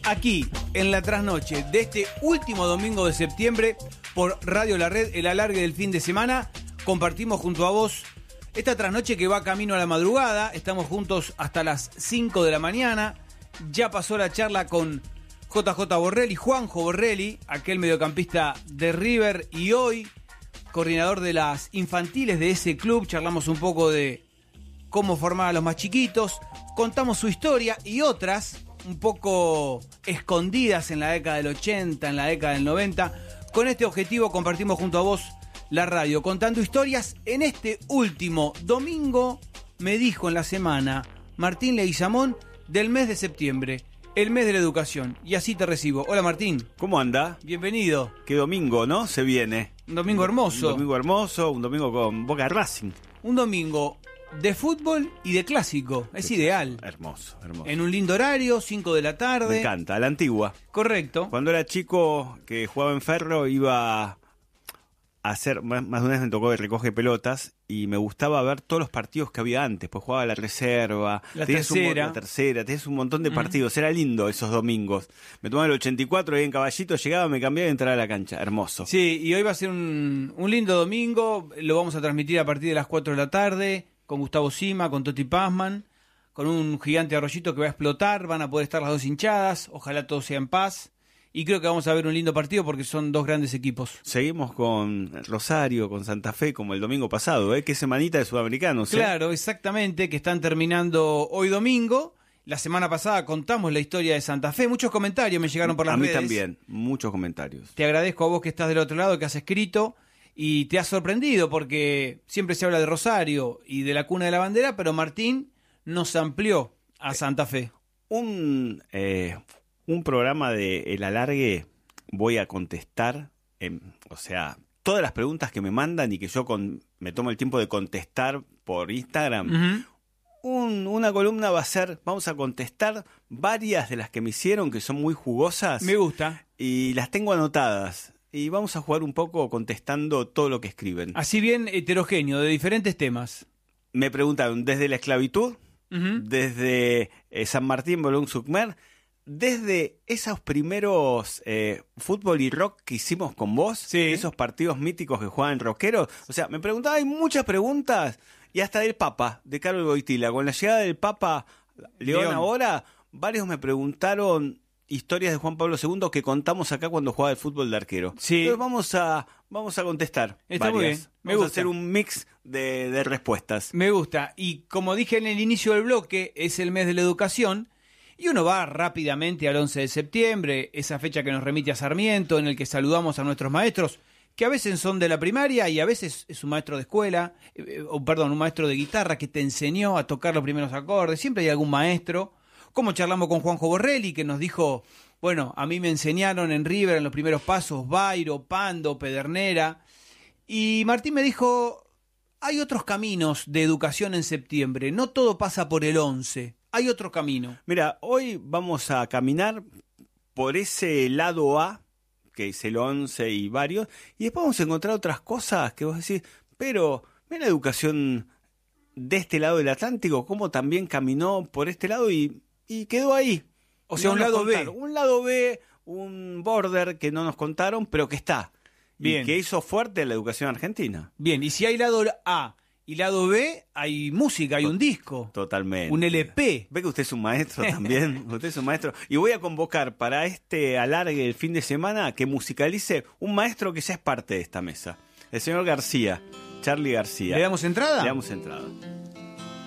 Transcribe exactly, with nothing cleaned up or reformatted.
aquí en la trasnoche de este último domingo de septiembre por Radio La Red, el alargue del fin de semana. Compartimos junto a vos esta trasnoche que va camino a la madrugada. Estamos juntos hasta las cinco de la mañana. Ya pasó la charla con J J Borrelli, Juanjo Borrelli, aquel mediocampista de River y hoy coordinador de las infantiles de ese club. Charlamos un poco de cómo formar a los más chiquitos, contamos su historia y otras un poco escondidas en la década del ochenta, en la década del noventa. Con este objetivo compartimos junto a vos la radio, contando historias. En este último domingo me dijo en la semana Martín Leguizamón del mes de septiembre, el mes de la educación, y así te recibo. Hola Martín. ¿Cómo anda? Bienvenido. Qué domingo, ¿no? Se viene. Un domingo hermoso. Un domingo hermoso, un domingo con Boca Racing. Un domingo de fútbol y de clásico, es ideal. Hermoso, hermoso. En un lindo horario, cinco de la tarde. Me encanta, a la antigua. Correcto. Cuando era chico, que jugaba en Ferro, iba a hacer, más de una vez me tocó de recoge pelotas, y me gustaba ver todos los partidos que había antes, pues jugaba la reserva, la tenías tercera. Un, la tercera, tenías un montón de partidos, uh-huh. Era lindo esos domingos. Me tomaba el ochenta y cuatro ahí en Caballito, llegaba, me cambiaba y entraba a la cancha, hermoso. Sí, y hoy va a ser un, un lindo domingo, lo vamos a transmitir a partir de las cuatro de la tarde, con Gustavo Sima, con Toti Pazman, con un gigante arroyito que va a explotar, van a poder estar las dos hinchadas, ojalá todo sea en paz, y creo que vamos a ver un lindo partido porque son dos grandes equipos. Seguimos con Rosario, con Santa Fe, como el domingo pasado, ¿eh? Qué semanita de sudamericanos, ¿eh? Claro, exactamente, que están terminando hoy domingo. La semana pasada contamos la historia de Santa Fe, muchos comentarios me llegaron por las redes. A mí también, muchos comentarios. Te agradezco a vos que estás del otro lado, que has escrito. Y te has sorprendido porque siempre se habla de Rosario y de la Cuna de la Bandera, pero Martín nos amplió a Santa Fe. Un, eh, un programa de El Alargue voy a contestar, eh, o sea, todas las preguntas que me mandan y que yo con, me tomo el tiempo de contestar por Instagram. Uh-huh. Un, una columna va a ser, vamos a contestar varias de las que me hicieron, que son muy jugosas. Me gusta. Y las tengo anotadas. Y vamos a jugar un poco contestando todo lo que escriben. Así bien heterogéneo, de diferentes temas. Me preguntaron desde la esclavitud, uh-huh. desde eh, San Martín, Boulogne-sur-Mer, desde esos primeros eh, fútbol y rock que hicimos con vos, sí. Esos partidos míticos que jugaban rockeros. O sea, me preguntaba, hay muchas preguntas, y hasta del Papa, de Carlos Boitila. Con la llegada del Papa León, León ahora, varios me preguntaron historias de Juan Pablo segundo que contamos acá cuando jugaba el fútbol de arquero. Sí. Entonces vamos a, vamos a contestar. Está varias. Muy bien. Me vamos gusta. a hacer un mix de, de respuestas. Me gusta. Y como dije en el inicio del bloque, es el mes de la educación. Y uno va rápidamente al once de septiembre, esa fecha que nos remite a Sarmiento, en el que saludamos a nuestros maestros, que a veces son de la primaria y a veces es un maestro de escuela, eh, o perdón, un maestro de guitarra que te enseñó a tocar los primeros acordes. Siempre hay algún maestro. Como charlamos con Juanjo Borrelli, que nos dijo, bueno, a mí me enseñaron en River en los primeros pasos, Bairo, Pando, Pedernera. Y Martín me dijo, hay otros caminos de educación en septiembre, no todo pasa por el once, hay otro camino. Mira, hoy vamos a caminar por ese lado A, que es el once y varios, y después vamos a encontrar otras cosas que vos decís, pero mira la educación de este lado del Atlántico, cómo también caminó por este lado y... Y quedó ahí. O sea, no un lado contaron. B. Un lado B, un border que no nos contaron, pero que está. Bien. Y que hizo fuerte la educación argentina. Bien, y si hay lado A y lado B, hay música, hay un disco. Totalmente. Un L P. Ve que usted es un maestro también. Usted es un maestro. Y voy a convocar para este alargue del fin de semana que musicalice un maestro que ya es parte de esta mesa. El señor García, Charly García. ¿Le damos entrada? Le damos entrada.